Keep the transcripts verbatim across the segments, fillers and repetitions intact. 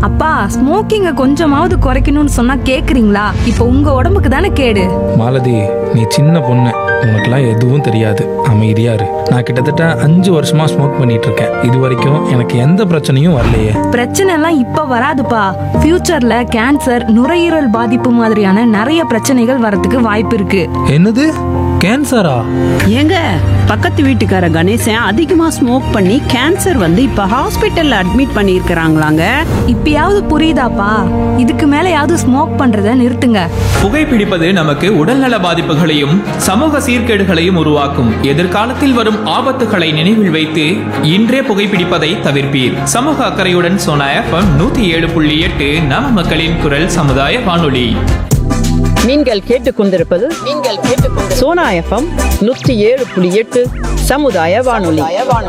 அப்பா ஸ்மோக்கிங்க கொஞ்சமாவது குறைக்கணும்னு சொன்னா கேக்குறீங்களா? இப்போ உங்க உடம்புக்கு தானே கேடு. மாலதி, நீ சின்ன பொண்ணு, உனக்குலாம் எதுவும் தெரியாது. அமைதியா இரு. நான் கிட்டத்தட்ட அஞ்சு வருஷமா ஸ்மோக் பண்ணிட்டு இருக்கேன். இது வரைக்கும் எனக்கு எந்த பிரச்சனையும் வரலையே. பிரச்சனை எல்லாம் இப்ப வராதுப்பா. ஃபியூச்சர்ல கேன்சர், நுரையீரல் பாதிப்பு மாதிரியான நிறைய பிரச்சனைகள் வரதுக்கு வாய்ப்பு இருக்கு. என்னது, கேன்சரா? ஏங்க, பக்கத்து வீட்டுக்கார கணேசன் அதிகமா ஸ்மோக் பண்ணி கேன்சர் வந்து இப்ப ஹாஸ்பிட்டல்ல அட்மிட் பண்ணியிருக்கிறாங்களாங்க. இப்பயாவது புரியுதாப்பா? இதுக்கு மேலயாவது ஸ்மோக் பண்றத நிறுத்துங்க. புகைப்பிடிப்பது நமக்கு உடல்நல பாதிப்புகளையும் சமூக சீர்கேடுகளையும் உருவாக்கும். எதிர்காலத்தில் வரும் ஆபத்துகளை நினைவில் வைத்து இன்றே புகைப்பிடிப்பதை தவிர்ப்பீர். சமூக அக்கறையுடன் சோனா எஃப்எம் நூத்தி ஏழு புள்ளி எட்டு நம மக்களின் குரல் சமுதாய வானொலி. நீங்கள் கேட்டுக்கொண்டிருப்பது நீங்கள் கேட்டுக்கொண்டு சோனா எஃப்எம் நூற்றி ஏழு புள்ளி எட்டு சமுதாய வானொலி.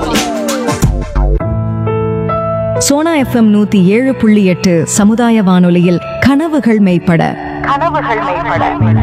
சோனா எஃப்எம் நூத்தி ஏழு புள்ளி எட்டு சமுதாய வானொலியில் கனவுகள் மெய்ப்பட. கனவுகள் மெய்ப்பட.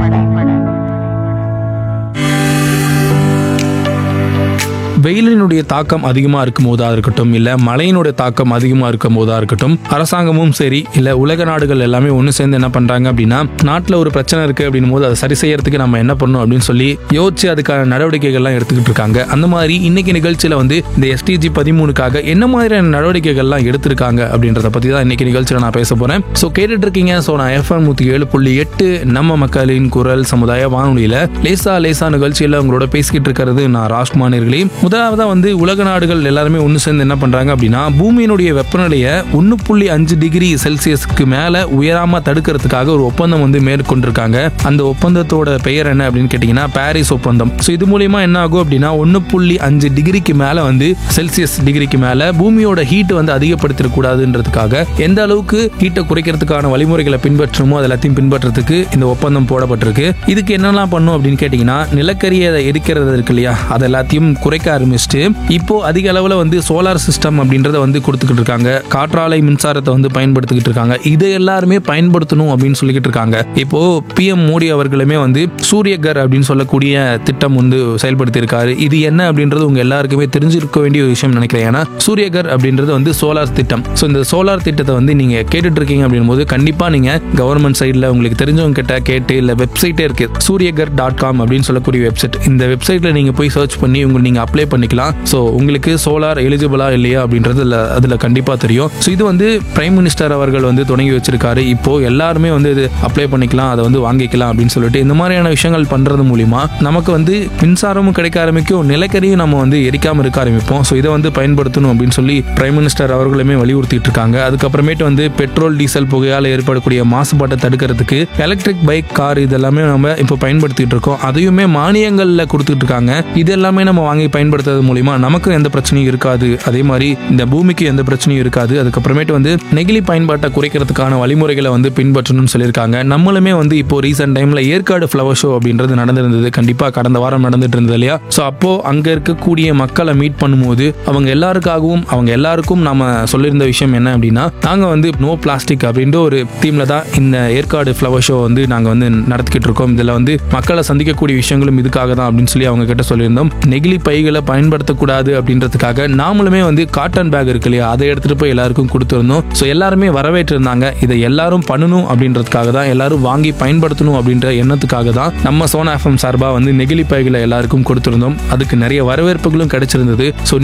வெயிலினுடைய தாக்கம் அதிகமாக இருக்கும் போதா இருக்கட்டும், இல்லை மழையினுடைய தாக்கம் அதிகமாக இருக்கும் போதா இருக்கட்டும், அரசாங்கமும் சரி இல்லை உலக நாடுகள் எல்லாமே ஒன்று சேர்ந்து என்ன பண்ணுறாங்க அப்படின்னா, நாட்டில் ஒரு பிரச்சனை இருக்குது அப்படின்னும் போது அதை சரி செய்யறதுக்கு நம்ம என்ன பண்ணணும் அப்படின்னு சொல்லி யோசிச்சு அதுக்கான நடவடிக்கைகள்லாம் எடுத்துக்கிட்டு இருக்காங்க. அந்த மாதிரி இன்னைக்கு நிகழ்ச்சியில் வந்து இந்த எஸ்டிஜி பதிமூணுக்காக என்ன மாதிரியான நடவடிக்கைகள்லாம் எடுத்திருக்காங்க அப்படின்றத பற்றி தான் இன்னைக்கு நிகழ்ச்சியில் நான் பேச போகிறேன். ஸோ கேட்டுட்டு இருக்கீங்க. ஸோ நான் எஃப்எம் நூற்றி ஏழு புள்ளி எட்டு நம்ம மக்களின் குரல் சமுதாய வானொலியில் லேசா லேசா நிகழ்ச்சியில் உங்களோட பேசிக்கிட்டு இருக்கிறது நான் ராஜ்குமார்களே. முதலாவதா வந்து உலக நாடுகள் எல்லாருமே ஒன்று சேர்ந்து என்ன பண்றாங்க அப்படின்னா, பூமியினுடைய வெப்பநிலையை ஒன்று புள்ளி அஞ்சு டிகிரி செல்சியஸ்க்கு மேல உயராம தடுக்கிறதுக்காக ஒரு ஒப்பந்தம் வந்து மேற்கொண்டிருக்காங்க. அந்த ஒப்பந்தத்தோட பெயர் என்ன அப்படின்னு கேட்டீங்கன்னா, பாரிஸ் ஒப்பந்தம். ஸோ இது மூலியமா என்ன ஆகும் அப்படின்னா, ஒன்று புள்ளி அஞ்சு டிகிரிக்கு மேல வந்து செல்சியஸ் டிகிரிக்கு மேல பூமியோட ஹீட் வந்து அதிகப்படுத்திடக்கூடாதுன்றதுக்காக எந்த அளவுக்கு ஹீட்டை குறைக்கிறதுக்கான வழிமுறைகளை பின்பற்றணுமோ அது எல்லாத்தையும் பின்பற்றதுக்கு இந்த ஒப்பந்தம் போடப்பட்டிருக்கு. இதுக்கு என்னெல்லாம் பண்ணும் அப்படின்னு கேட்டீங்கன்னா, நிலக்கரியை எரிக்கிறது இருக்கு இல்லையா, அது எல்லாத்தையும் குறைக்க ஆரம்பிச்சுட்டு இப்போ அதிக அளவில் வந்து சோலார் சிஸ்டம் அப்படின்றத வந்து கொடுத்துக்கிட்டு இருக்காங்க. காற்றாலை மின்சாரத்தை வந்து பயன்படுத்திக்கிட்டு இருக்காங்க. இது எல்லாருமே பயன்படுத்தணும் அப்படின்னு சொல்லிக்கிட்டு இருக்காங்க. இப்போ பிஎம் மோடி அவர்களுமே வந்து சூரியகர் அப்படின்னு சொல்லக்கூடிய திட்டம் வந்து செயல்படுத்தி இருக்காரு. இது என்ன அப்படின்றது உங்க எல்லாருக்குமே தெரிஞ்சிருக்க வேண்டிய ஒரு விஷயம் நினைக்கிறேன். ஏன்னா சூரியகர் அப்படின்றது வந்து சோலார் திட்டம். ஸோ இந்த சோலார் திட்டத்தை வந்து நீங்க கேட்டுட்டு இருக்கீங்க அப்படின் போது கண்டிப்பா நீங்க கவர்மெண்ட் சைட்ல உங்களுக்கு தெரிஞ்சவங்க கிட்ட கேட்டு, இல்ல வெப்சைட்டே இருக்கு சூரியகர் டாட் காம் அப்படின்னு சொல்லக்கூடிய வெப்சைட். இந்த வெப்சைட்ல நீங்க போய் சர்ச் பண்ணி உங்களுக்கு நீங்க அப்ளை பண்ணிக்கலாம். ஸோ உங்களுக்கு சோலார் எலிஜிபிளா இல்லையா அப்படின்றது அதுல கண்டிப்பா தெரியும். ஸோ இது வந்து பிரைம் மினிஸ்டர் அவர்கள் வந்து தொடங்கி வச்சிருக்காரு. இப்போ எல்லாருமே வந்து இது அப்ளை பண்ணிக்கலாம், அதை வந்து வாங்கிக்கலாம் அப்படின்னு சொல்லிட்டு இந்த மாதிரியான விஷயங்கள் பண்றது மூலியமா நமக்கு வந்து மின்சாரமும் கிடைக்க ஆரம்பிக்கும், நிலக்கரியும் நம்ம வந்து எரிக்காம இருக்க ஆரம்பிப்போம். ஸோ இதை வந்து பயன்படுத்தணும் அப்படின்னு சொல்லி பிரைம் மினிஸ்டர் அவர்களுமே வலியுறுத்திட்டு இருக்காங்க. அதுக்கப்புறமேட்டு வந்து பெட்ரோல் டீசல் புகையால் ஏற்படக்கூடிய மாசுபாட்டை தடுக்கிறதுக்கு எலக்ட்ரிக் பைக், கார் இதெல்லாமே நம்ம இப்போ பயன்படுத்திட்டு இருக்கோம். அதையுமே மானியங்கள்ல கொடுத்துட்டு இருக்காங்க. இது எல்லாமே நம்ம வாங்கி பயன்படுத்துறது மூலியமா நமக்கு எந்த பிரச்சனையும் இருக்காது. அதே மாதிரி இந்த பூமிக்கு எந்த பிரச்சனையும் இருக்காது. அதுக்கப்புறமேட்டு வந்து நெகிழி பயன்பாட்டை குறைக்கிறதுக்கான வழிமுறைகளை வந்து பின்பற்றணும்னு சொல்லியிருக்காங்க. நம்மளுமே வந்து இப்போ ரீசெண்ட் டைம்ல ஏற்காடு ஃப்ளவர் ஷோ அப்படின்றது நடந்திருந்தது. கண்டிப்பா கடந்த வாரம் நடந்துட்டு இருந்தது இல்லையா? ஸோ அப்போ அங்க இருக்கக்கூடிய மக்களை மீட் பண்ணும்போது அவங்க எல்லாருக்காகவும் அவங்க எல்லாருக்கும் நாம சொல்லியிருந்த விஷயம் என்ன அப்படின்னா, நாங்க வந்து நோ பிளாஸ்டிக் அப்படின்ற ஒரு தீம்ல தான் இந்த ஏற்காடு ஃப்ளவர் ஷோ வந்து நாங்க வந்து நடத்திக்கிட்டு இருக்கோம். இதுல வந்து மக்களை சந்திக்கக்கூடிய விஷயங்களும் இதுக்காக தான் அப்படின்னு சொல்லி அவங்க கிட்ட சொல்லியிருந்தோம். நெகிழி பைகளை பயன்படுத்தக்கூடாது அப்படின்றதுக்காக நாமளுமே வந்து காட்டன் பேக் இருக்கு இல்லையா, அதை எடுத்துட்டு போய் எல்லாருக்கும் கொடுத்துருந்தோம். ஸோ எல்லாருமே வரவேற்று இருந்தாங்க. இதை எல்லாரும் பண்ணணும் அப்படின்றதுக்காக தான், எல்லாரும் வாங்கி பயன்படுத்தணும் அப்படின்ற எண்ணத்துக்காக தான் நம்ம சோனா எஃப்எம் சார்பா வந்து நெகிழி பைகளை எல்லாருக்கும் கொடுத்திருந்தோம். அதுக்கு நிறைய வரவேற்புகளும் கிடைச்சிருந்தது. ஸோ